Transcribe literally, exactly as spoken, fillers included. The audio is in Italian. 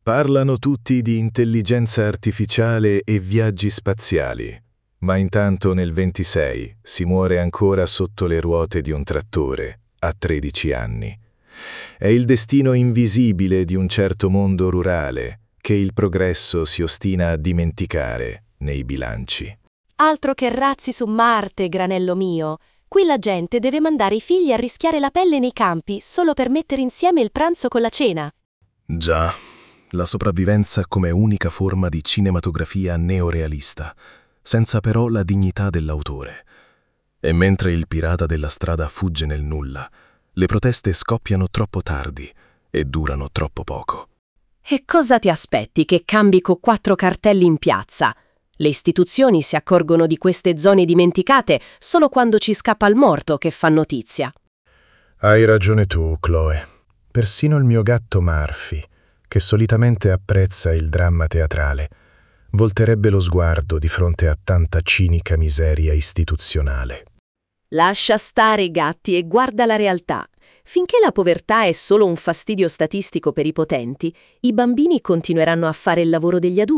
Parlano tutti di intelligenza artificiale e viaggi spaziali, ma intanto nel ventisei si muore ancora sotto le ruote di un trattore, a tredici anni. È il destino invisibile di un certo mondo rurale che il progresso si ostina a dimenticare nei bilanci. Altro che razzi su Marte, granello mio. Qui la gente deve mandare i figli a rischiare la pelle nei campi solo per mettere insieme il pranzo con la cena. Già, la sopravvivenza come unica forma di cinematografia neorealista, senza però la dignità dell'autore. E mentre il pirata della strada fugge nel nulla, le proteste scoppiano troppo tardi e durano troppo poco. E cosa ti aspetti che cambi con quattro cartelli in piazza? Le istituzioni si accorgono di queste zone dimenticate solo quando ci scappa il morto che fa notizia. Hai ragione tu, Chloe. Persino il mio gatto Murphy, che solitamente apprezza il dramma teatrale, volterebbe lo sguardo di fronte a tanta cinica miseria istituzionale. Lascia stare i gatti e guarda la realtà. Finché la povertà è solo un fastidio statistico per i potenti, i bambini continueranno a fare il lavoro degli adulti.